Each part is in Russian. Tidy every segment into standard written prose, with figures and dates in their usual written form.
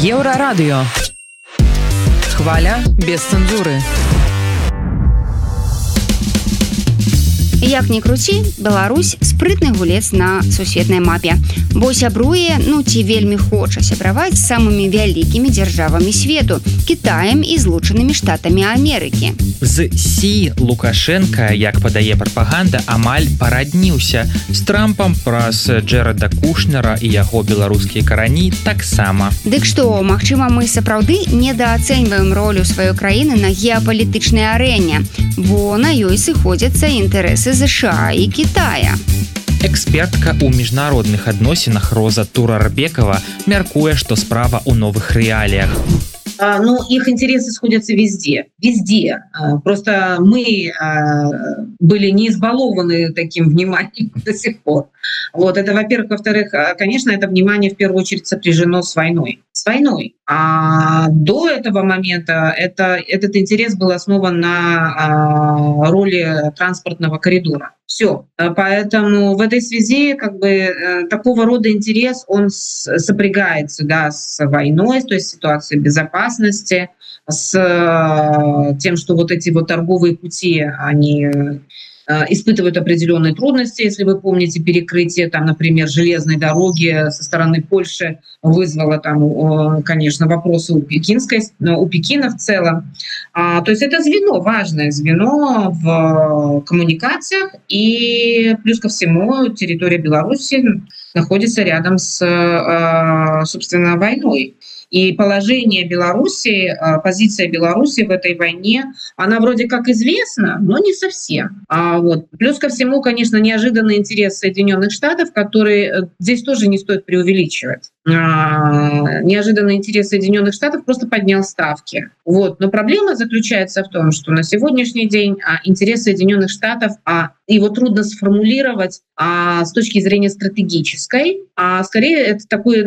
Еўрарадыё. Хваля без цэнзуры. Як ні круці, Беларусь спрытны гулец на сусветнай мапе, бо сябруе, ці вельмі хоча сябраваць з самымі вялікімі дзяржавамі свету, Кітаем і Злучанымі Штатамі Амерыкі. З Сі Лукашенка, як падае прапаганда, амаль парадніўся. З Трампам праз Джэрэда Кушнера і яго беларускія карані таксама. Дык што, магчыма, мы сапраўды недаацэньваем ролю сваёй краіны на геапалітычнай арэне, бо на ёй сыходзяцца інтарэсы США і Китая. Экспертка ў міжнародных адносінах Роза Турарбекова мяркуе, што справа ў новых рэаліях. Их интересы сходятся везде. Везде. Просто мы были не избалованы таким вниманием до сих пор. Это, во-первых. Во-вторых, конечно, это внимание в первую очередь сопряжено с войной. С войной. А до этого момента этот интерес был основан на роли транспортного коридора. Все. Поэтому в этой связи такого рода интерес, он сопрягается, с войной, то есть ситуацией безопасности, с тем, что эти торговые пути, они испытывают определенные трудности. Если вы помните, перекрытие, например, железной дороги со стороны Польши вызвало, конечно, вопросы у Пекина в целом. То есть это звено, важное звено в коммуникациях, и плюс ко всему территория Беларуси находится рядом с, собственно, войной. И положение Беларуси, позиция Беларуси в этой войне, она вроде как известна, но не совсем. Плюс ко всему, конечно, неожиданный интерес Соединенных Штатов, который здесь тоже не стоит преувеличивать. Неожиданный интерес Соединенных Штатов просто поднял ставки. Но проблема заключается в том, что на сегодняшний день интерес Соединенных Штатов, его трудно сформулировать с точки зрения стратегической, а скорее это такой,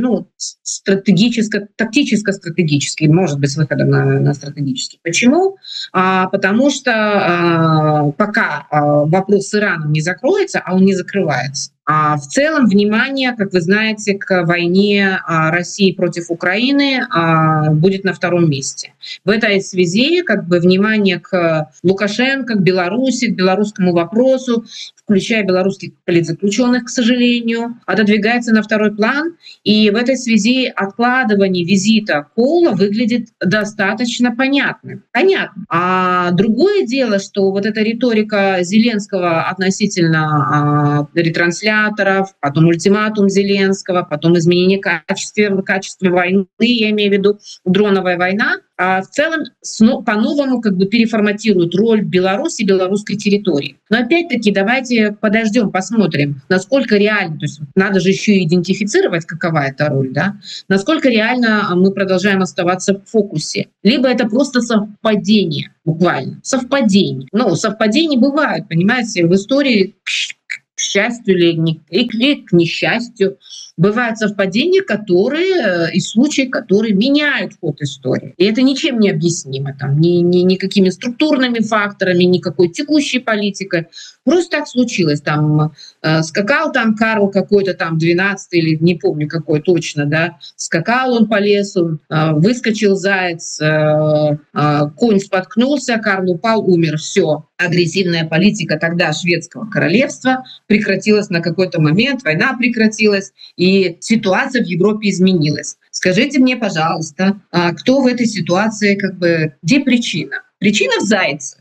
тактическо-стратегический, может быть, с выходом на стратегический. Почему? Потому что пока вопрос с Ираном не закроется, а он не закрывается. В целом внимание, как вы знаете, к войне России против Украины будет на втором месте. В этой связи внимание к Лукашенко, к Беларуси, к белорусскому вопросу, включая белорусских политзаключенных, к сожалению, отодвигается на второй план. И в этой связи откладывание визита Кола выглядит достаточно понятным. А другое дело, что эта риторика Зеленского относительно ретрансляции, потом ультиматум Зеленского, потом изменение качества войны, я имею в виду дроновая война, в целом по-новому переформатирует роль Беларуси и белорусской территории. Но опять-таки давайте подождем, посмотрим, насколько реально, то есть надо же еще и идентифицировать, какова эта роль, насколько реально мы продолжаем оставаться в фокусе. Либо это просто совпадение, буквально, совпадение. Совпадения бывают, понимаете, в истории, к счастью или к несчастью, бывают совпадения, и случаи, которые меняют ход истории. И это ничем не объяснимо, никакими структурными факторами, никакой текущей политикой. Просто так случилось. Скакал Карл какой-то 12-й, или не помню какой точно, скакал он по лесу, выскочил заяц, конь споткнулся, Карл упал, умер. Все. Агрессивная политика тогда шведского королевства прекратилась на какой-то момент, война прекратилась, и ситуация в Европе изменилась. Скажите мне, пожалуйста, кто в этой ситуации, где причина? Причина в зайце.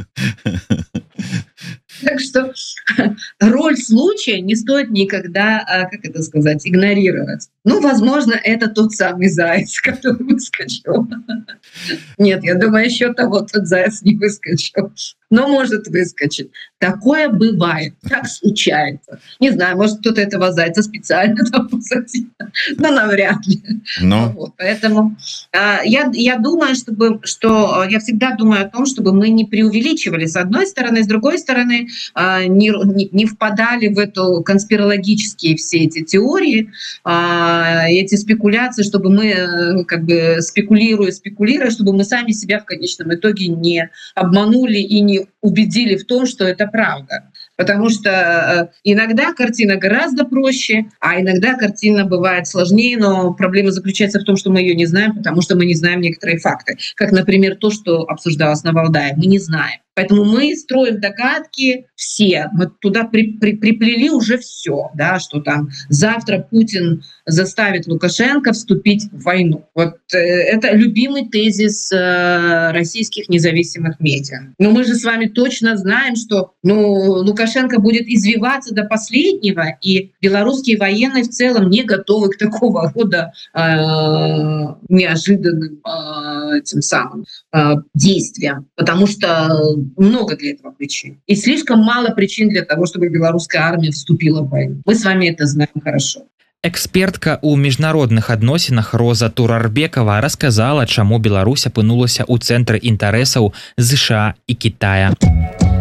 Так что роль случая не стоит никогда, игнорировать. Возможно, это тот самый заяц, который выскочил. Нет, я думаю, еще тот заяц не выскочил. Но может выскочить. Такое бывает, так случается. Не знаю, может, кто-то этого зайца специально посадил, но навряд ли. Поэтому я думаю, что я всегда думаю о том, чтобы мы не преувеличивали с одной стороны, с другой стороны, не впадали в эту конспирологические все эти теории, эти спекуляции, чтобы мы спекулируя, чтобы мы сами себя в конечном итоге не обманули и не убедили в том, что это правда. Потому что иногда картина гораздо проще, а иногда картина бывает сложнее, но проблема заключается в том, что мы ее не знаем, потому что мы не знаем некоторые факты. Как, например, то, что обсуждалось на Валдае. Мы не знаем. Поэтому мы строим догадки все. Мы туда приплели уже все, да, что там завтра Путин заставит Лукашенко вступить в войну. Вот это любимый тезис российских независимых медиа. Но мы же с вами точно знаем, что Лукашенко будет извиваться до последнего, и белорусские военные в целом не готовы к такого рода неожиданным тем самым действиям, потому что много для этого причин. И слишком мало причин для того, чтобы белорусская армия вступила в войну. Мы с вами это знаем хорошо. Экспертка ў міжнародных адносінах Роза Турарбекова расказала, чаму Беларусь апынулася ў цэнтры інтарэсаў ЗША і Кітая.